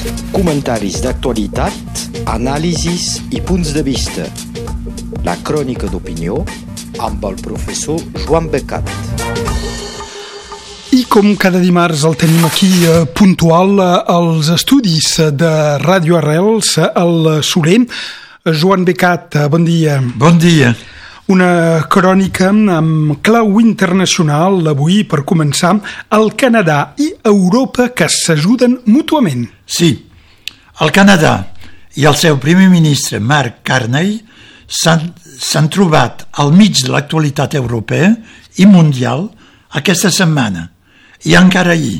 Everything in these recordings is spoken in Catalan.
Comentaris d'actualitat, anàlisis i punts de vista. La crònica d'opinió amb el professor Joan Becat. I com cada dimarts el tenim aquí puntual als estudis de Ràdio Arrels, el Soler. Joan Becat, bon dia. Bon dia. Una crònica amb clau internacional avui per començar. El Canadà i Europa que s'ajuden mútuament. Sí, el Canadà i el seu primer ministre Mark Carney s'han trobat al mig de l'actualitat europea i mundial aquesta setmana i encara ahir.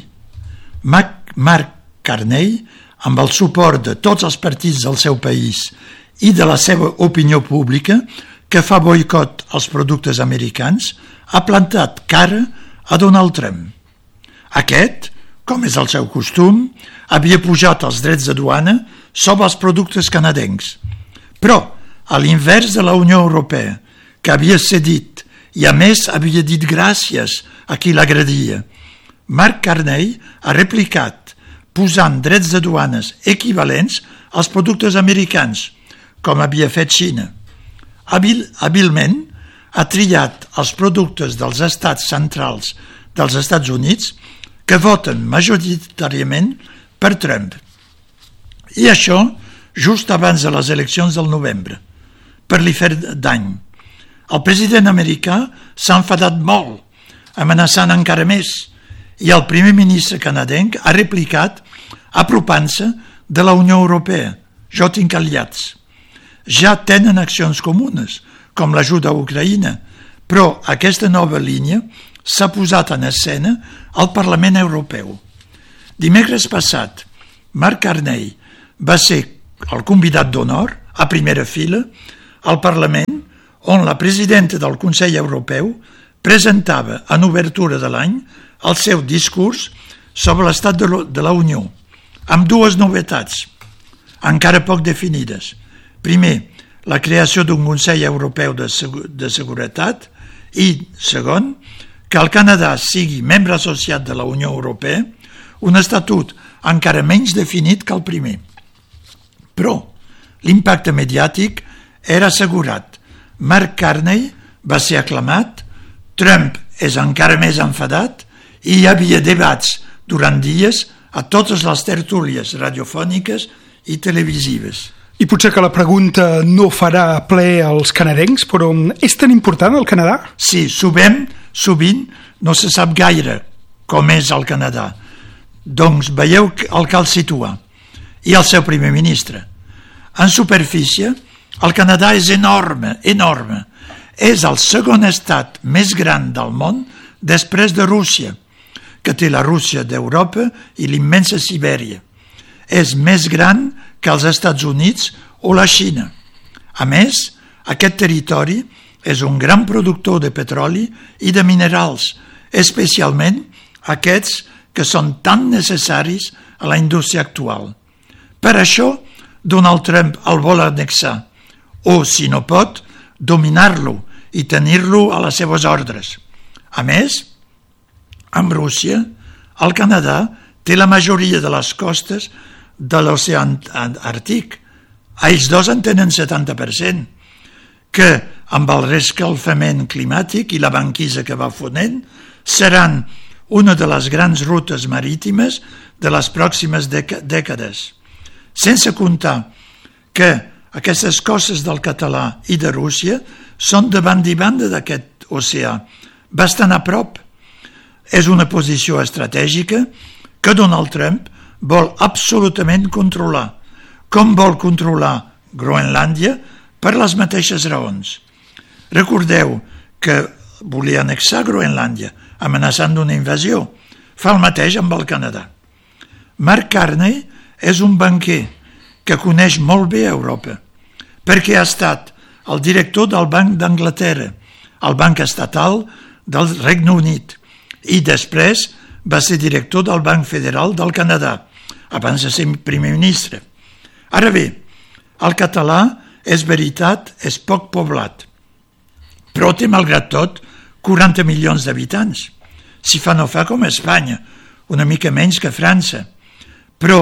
Mark Carney, amb el suport de tots els partits del seu país i de la seva opinió pública que fa boicot als productes americans, ha plantat cara a Donald Trump. Aquest, com és el seu costum, havia pujat els drets de duana sobre els productes canadencs. Però, a l'invers de la Unió Europea, que havia cedit i a més havia dit gràcies a qui l'agredia, Mark Carney ha replicat posant drets de duanes equivalents als productes americans, com havia fet Xina. Hàbilment ha triat els productes dels estats centrals dels Estats Units que voten majoritàriament per Trump. I això just abans de les eleccions del novembre, per li fer dany. El president americà s'ha enfadat molt, amenaçant encara més, i el primer ministre canadenc ha replicat apropant-se de la Unió Europea. Jo tinc aliats. Ja tenen accions comunes, com l'ajuda a Ucraïna, però aquesta nova línia s'ha posat en escena al Parlament Europeu. Dimecres passat, Mark Carney va ser el convidat d'honor, a primera fila, al Parlament, on la presidenta del Consell Europeu presentava en obertura de l'any el seu discurs sobre l'estat de la Unió, amb dues novetats, encara poc definides. Primer, la creació d'un Consell Europeu de Seguretat i, segon, que el Canadà sigui membre associat de la Unió Europea, un estatut encara menys definit que el primer. Però l'impacte mediàtic era assegurat. Mark Carney va ser aclamat, Trump és encara més enfadat i hi havia debats durant dies a totes les tertúlies radiofòniques i televisives. I potser que la pregunta no farà ple als canadencs, però és tan important el Canadà? Sí, sovint no se sap gaire com és el Canadà. Doncs veieu el cal situar. I el seu primer ministre. En superfície, el Canadà és enorme. És el segon estat més gran del món després de Rússia, que té la Rússia d'Europa i l'immensa Sibèria. És més gran que els Estats Units o la Xina. A més, aquest territori és un gran productor de petroli i de minerals, especialment aquests que són tan necessaris a la indústria actual. Per això, Donald Trump el vol annexar, o, si no pot, dominar-lo i tenir-lo a les seves ordres. A més, amb Rússia, el Canadà té la majoria de les costes de l'oceà Àrtic. Ells dos en tenen 70%, que amb el reescalfament climàtic i la banquisa que va fonent seran una de les grans rutes marítimes de les pròximes dècades. Sense comptar que aquestes costes del català i de Rússia són de banda i banda d'aquest oceà, bastant a prop. És una posició estratègica que Donald Trump vol absolutament controlar, com vol controlar Groenlàndia per les mateixes raons. Recordeu que volia annexar Groenlàndia, amenaçant d'una invasió. Fa el mateix amb el Canadà. Mark Carney és un banquer que coneix molt bé Europa, perquè ha estat el director del Banc d'Anglaterra, el Banc Estatal del Regne Unit, i després va ser director del Banc Federal del Canadà, abans de ser primer ministre. Ara bé, el català, és veritat, és poc poblat, però té, malgrat tot, 40 milions d'habitants. Si fa no fa com Espanya, una mica menys que França. Però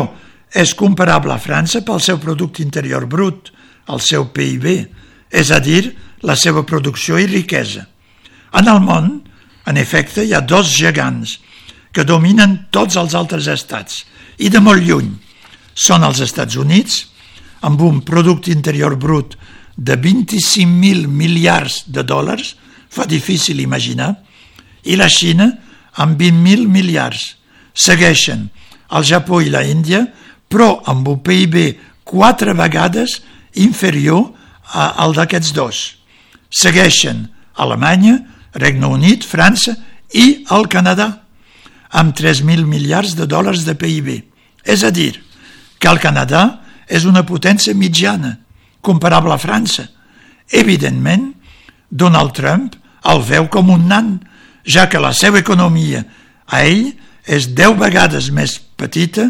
és comparable a França pel seu producte interior brut, el seu PIB, és a dir, la seva producció i riquesa. En el món, en efecte, hi ha dos gegants que dominen tots els altres estats, i de molt lluny. Són els Estats Units, amb un producte interior brut de 25.000 miliards de dòlars, fa difícil imaginar, i la Xina amb 20.000 miliards. Segueixen el Japó i la Índia, però amb un PIB 4 vegades inferior al d'aquests dos. Segueixen Alemanya, Regne Unit, França i el Canadà, amb 3.000 miliards de dòlars de PIB. És a dir, que el Canadà és una potència mitjana, comparable a França. Evidentment, Donald Trump el veu com un nan, ja que la seva economia a ell és 10 vegades més petita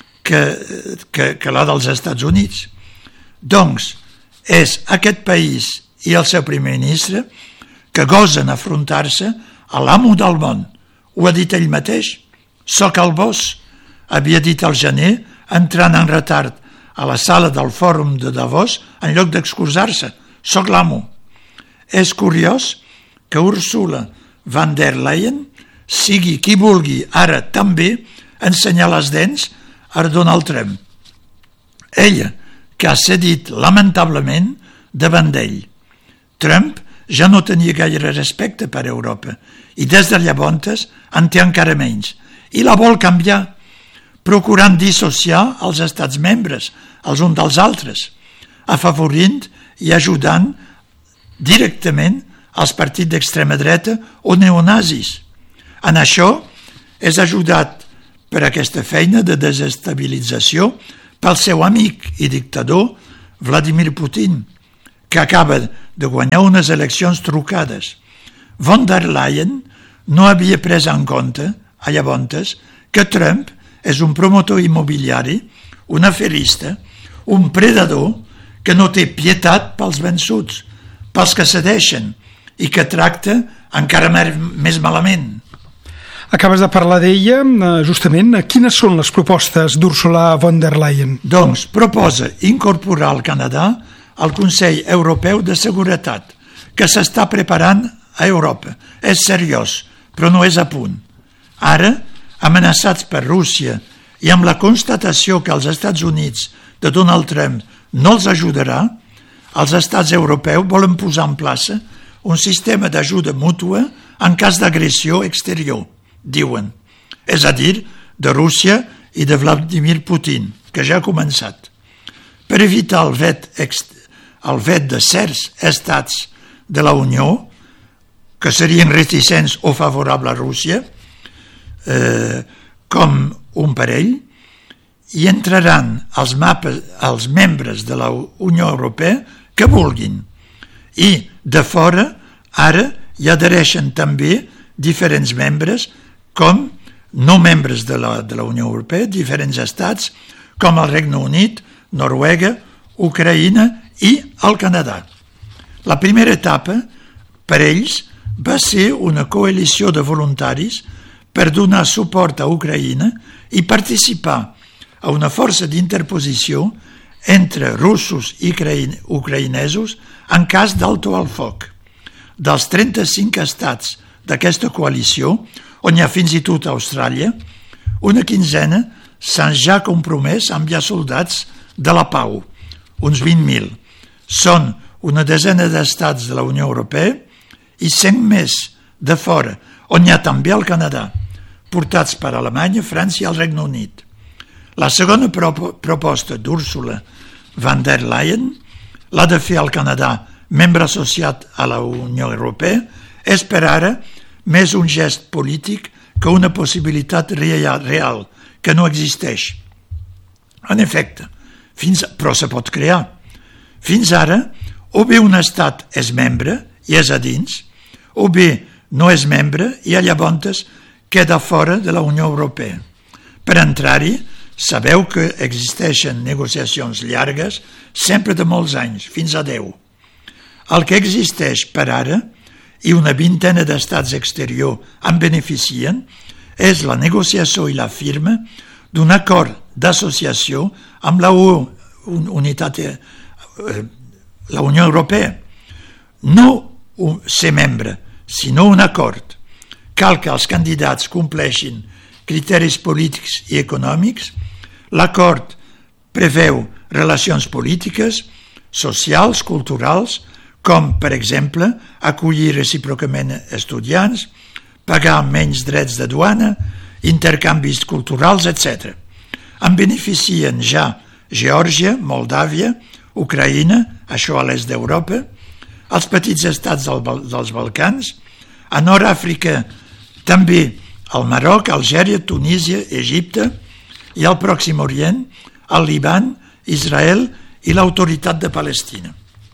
que la dels Estats Units. Doncs és aquest país i el seu primer ministre que gosen afrontar-se a l'amo del món. Ho ha dit ell mateix. Soc el boss, havia dit al gener, entrant en retard a la sala del fòrum de Davos en lloc d'excusar-se. Soc l'amo. És curiós que Ursula von der Leyen sigui qui vulgui ara també ensenyar les dents a Donald Trump. Ella, que ha cedit lamentablement davant d'ell. Trump ja no tenia gaire respecte per Europa i des de llavors en té encara menys i la vol canviar, procurant dissociar els estats membres els uns dels altres, afavorint i ajudant directament als partits d'extrema dreta o neonazis. En això és ajudat per aquesta feina de desestabilització pel seu amic i dictador Vladimir Putin, que acaba de guanyar unes eleccions trucades. Von der Leyen no havia pres en compte, a llavors, que Trump és un promotor immobiliari, un aferista, un predador que no té pietat pels vençuts, pels que cedeixen i que tracta encara més malament. Acabes de parlar d'ella, justament. Quines són les propostes d'Ursula von der Leyen? Doncs proposa incorporar el Canadà al Consell Europeu de Seguretat, que s'està preparant a Europa. És seriós, però no és a punt. Ara, amenaçats per Rússia i amb la constatació que els Estats Units de Donald Trump no els ajudarà, els estats europeus volen posar en plaça un sistema d'ajuda mútua en cas d'agressió exterior, diuen. És a dir, de Rússia i de Vladimir Putin, que ja ha començat. Per evitar el vet de certs estats de la Unió, que serien reticents o favorables a Rússia, com un parell, hi entraran els membres de la Unió Europea que vulguin. I de fora, ara, hi adhereixen també diferents membres, com no membres de la Unió Europea, diferents estats, com el Regne Unit, Noruega, Ucraïna i el Canadà. La primera etapa, per ells, va ser una coalició de voluntaris per donar suport a Ucraïna i participar a una força d'interposició entre russos i ucraïnesos en cas d'alto al foc. Dels 35 estats d'aquesta coalició, on hi ha fins i tot Austràlia, una quinzena s'han ja compromès a enviar soldats de la pau, uns 20.000. Són una desena d'estats de la Unió Europea i 100 més de fora, on hi ha també el Canadà, portats per Alemanya, França i el Regne Unit. La segona proposta d'Ursula von der Leyen, la de fer el Canadà membre associat a la Unió Europea, és per ara més un gest polític que una possibilitat real, que no existeix. En efecte, però se pot crear. Fins ara, o bé un estat és membre i és a dins, o bé no és membre i llavors queda fora de la Unió Europea. Per entrar-hi, sabeu que existeixen negociacions llargues, sempre de molts anys, fins a 10. El que existeix per ara, i una vintena d'estats exteriors en beneficien, és la negociació i la firma d'un acord d'associació amb la Unió Europea. No ser membre, sinó un acord. Cal que els candidats compleixin criteris polítics i econòmics. L'acord preveu relacions polítiques, socials, culturals, com, per exemple, acollir recíprocament estudiants, pagar menys drets de duana, intercanvis culturals, etc. En beneficien ja Geòrgia, Moldàvia, Ucraïna, això a l'est d'Europa, els petits estats dels Balcans, a Nord-Àfrica també el Marroc, Algèria, Tunísia, Egipte i al Pròxim Orient, el Líban, Israel i l'Autoritat de Palestina.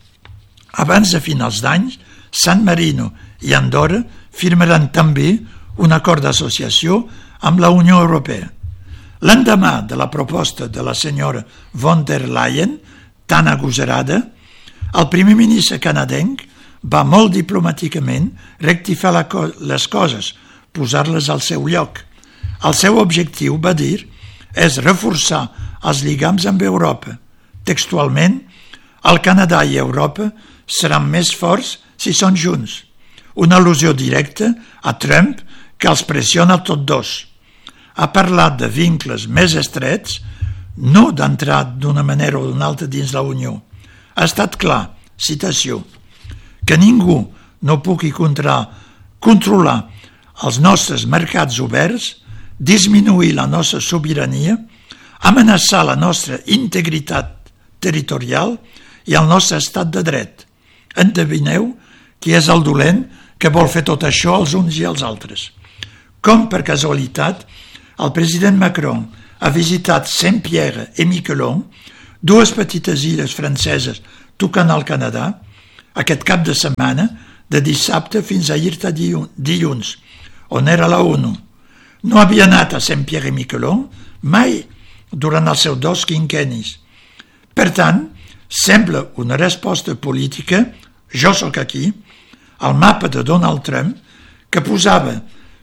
Abans de finals d'any, San Marino i Andorra firmaran també un acord d'associació amb la Unió Europea. L'endemà de la proposta de la senyora von der Leyen, tan agosarada, el primer ministre canadenc va molt diplomàticament rectificar les coses, posar-les al seu lloc. El seu objectiu, va dir, és reforçar els lligams amb Europa. Textualment, el Canadà i Europa seran més forts si són junts. Una al·lusió directa a Trump que els pressiona tots dos. Ha parlat de vincles més estrets, no d'entrar d'una manera o d'una altra dins la Unió. Ha estat clar, citació, que ningú no pugui controlar els nostres mercats oberts, disminuir la nostra sobirania, amenaçar la nostra integritat territorial i el nostre estat de dret. Endevineu qui és el dolent que vol fer tot això als uns i als altres. Com per casualitat, el president Macron ha visitat Saint-Pierre et Miquelon, dues petites illes franceses tocant al Canadà, aquest cap de setmana, de dissabte fins a ahir dilluns, on era la ONU. No havia anat a Saint-Pierre et Miquelon mai durant els seus 2 quinquennis. Per tant, sembla una resposta política, jo sóc aquí, al mapa de Donald Trump, que posava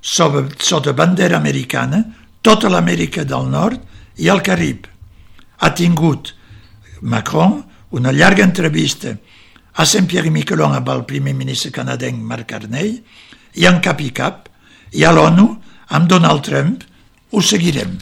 sota bandera americana tota l'Amèrica del Nord i el Carib. Ha tingut Macron una llarga entrevista a Saint-Pierre et Miquelon amb el primer ministre canadenc Mark Carney i en cap i cap, i a l'ONU amb Donald Trump. Ho seguirem.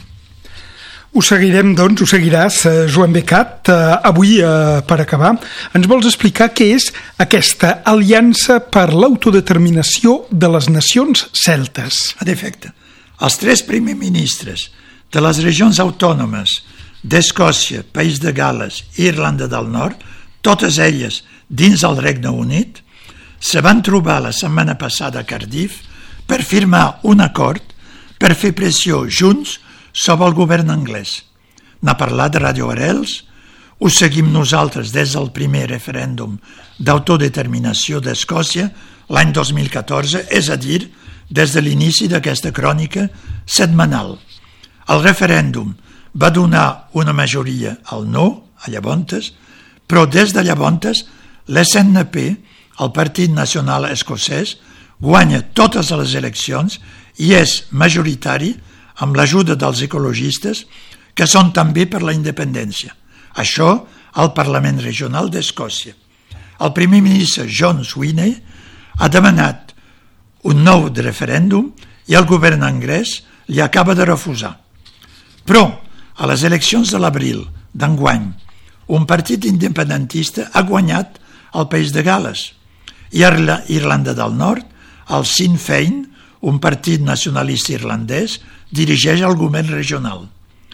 Ho seguirem, doncs, ho seguiràs, Joan Becat. Avui, per acabar, ens vols explicar què és aquesta Aliança per l'Autodeterminació de les Nacions Celtes. En efecte, els 3 primers ministres de les regions autònomes d'Escòcia, País de Gal·les i Irlanda del Nord, totes elles dins el Regne Unit, se van trobar la setmana passada a Cardiff per firmar un acord per fer pressió junts sobre el govern anglès. N'ha parlat Radio Arrels, ho seguim nosaltres des del primer referèndum d'autodeterminació d'Escòcia l'any 2014, és a dir, des de l'inici d'aquesta crònica setmanal. El referèndum va donar una majoria al no, a llavors, però des de llavors l'SNP, el Partit Nacional Escocès, guanya totes les eleccions i és majoritari amb l'ajuda dels ecologistes, que són també per la independència. Això al Parlament Regional d'Escòcia. El primer ministre John Swinney ha demanat un nou referèndum i el govern anglès li acaba de refusar. Però, a les eleccions de l'abril d'enguany, un partit independentista ha guanyat al País de Gal·les i a Irlanda del Nord, el Sinn Féin, un partit nacionalista irlandès, dirigeix el govern regional.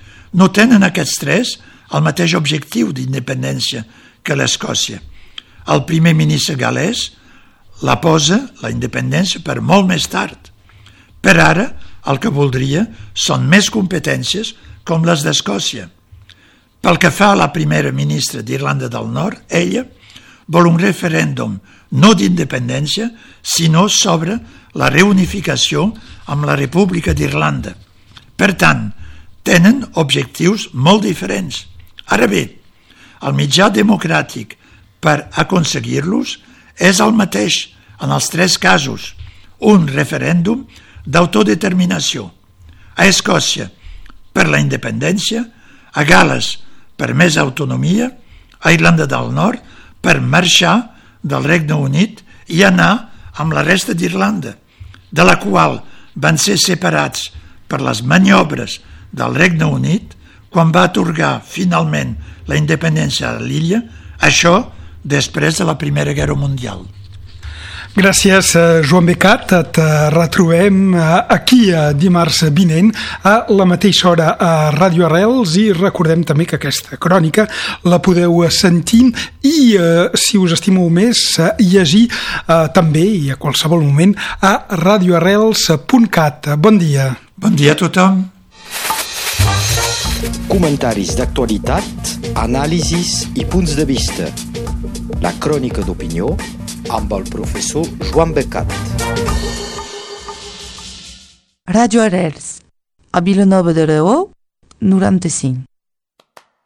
No tenen aquests 3 el mateix objectiu d'independència que l'Escòcia. El primer ministre gal·lès la posa, la independència, per molt més tard. Per ara, el que voldria són més competències com les d'Escòcia. Pel que fa a la primera ministra d'Irlanda del Nord, ella vol un referèndum no d'independència, sinó sobre la reunificació amb la República d'Irlanda. Per tant, tenen objectius molt diferents. Ara bé, el mitjà democràtic per aconseguir-los és el mateix en els 3 casos, un referèndum d'autodeterminació. A Escòcia, per la independència, a Gal·les per més autonomia, a Irlanda del Nord per marxar del Regne Unit i anar amb la resta d'Irlanda, de la qual van ser separats per les maniobres del Regne Unit quan va atorgar finalment la independència a l'illa, això després de la Primera Guerra Mundial. Gràcies, Joan Becat. Et retrobem aquí dimarts vinent a la mateixa hora a Ràdio Arrels i recordem també que aquesta crònica la podeu sentir i, si us estimeu més, llegir també i a qualsevol moment a radioarrels.cat. Bon dia. Bon dia a tothom. Comentaris d'actualitat, anàlisis i punts de vista. La crònica d'opinió amb el professor Joan Becat. Ràdio Arrels, a Vilanova d'Aragó, 95.